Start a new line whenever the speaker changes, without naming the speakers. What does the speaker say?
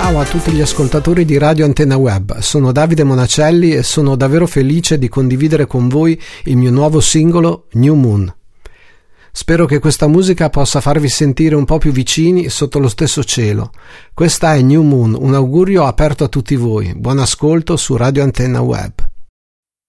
Ciao a tutti gli ascoltatori di Radio Antenna Web, sono Davide Monacelli e sono davvero felice di condividere con voi il mio nuovo singolo New Moon. Spero che questa musica possa farvi sentire un po' più vicini sotto lo stesso cielo. Questa è New Moon, un augurio aperto a tutti voi. Buon ascolto su Radio Antenna Web.